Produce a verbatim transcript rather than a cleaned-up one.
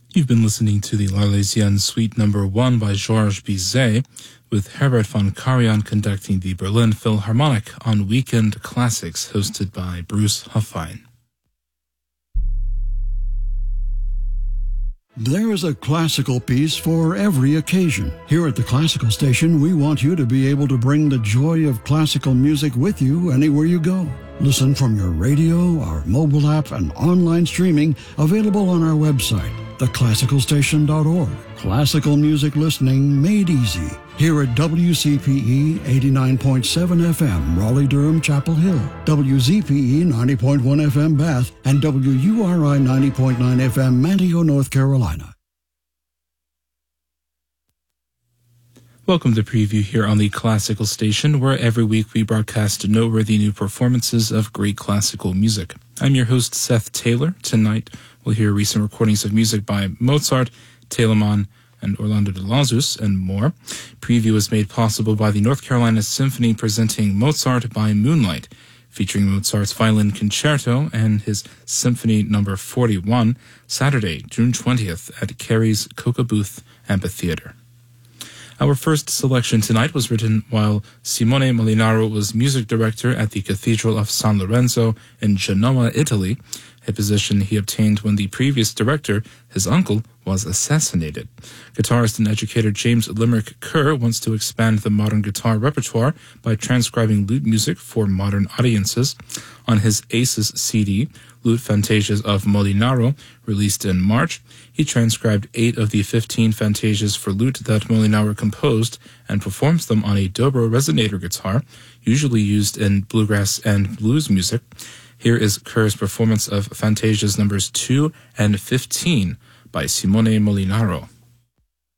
You've been listening to the L'Arlésienne Suite Number One by Georges Bizet, with Herbert von Karajan conducting the Berlin Philharmonic on Weekend Classics, hosted by Bruce Huffine. There is a classical piece for every occasion. Here at the Classical Station, we want you to be able to bring the joy of classical music with you anywhere you go. Listen from your radio, our mobile app, and online streaming available on our website, the classical station dot org. Classical music listening made easy. Here at W C P E eighty-nine point seven F M, Raleigh-Durham, Chapel Hill, W Z P E ninety point one F M, Bath, and W U R I ninety point nine F M, Manteo, North Carolina. Welcome to Preview here on the Classical Station, where every week we broadcast noteworthy new performances of great classical music. I'm your host, Seth Taylor. Tonight, we'll hear recent recordings of music by Mozart, Telemann, and Orlando de Lazus, and more. Preview is made possible by the North Carolina Symphony presenting Mozart by Moonlight, featuring Mozart's Violin Concerto and his Symphony Number forty-one, Saturday, June twentieth at Carey's Coca-Booth Amphitheater. Our first selection tonight was written while Simone Molinaro was music director at the Cathedral of San Lorenzo in Genoa, Italy, a position he obtained when the previous director, his uncle, was assassinated. Guitarist and educator James Limerick Kerr wants to expand the modern guitar repertoire by transcribing lute music for modern audiences. On his Aces C D, Lute Fantasias of Molinaro, released in March, he transcribed eight of the fifteen fantasias for lute that Molinaro composed and performs them on a dobro resonator guitar, usually used in bluegrass and blues music. Here is Kerr's performance of Fantasias numbers two and fifteen by Simone Molinaro.